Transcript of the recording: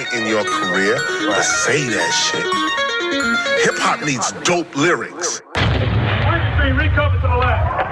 point in your career to say that shit. Hip-hop needs dope lyrics. Recover to the left.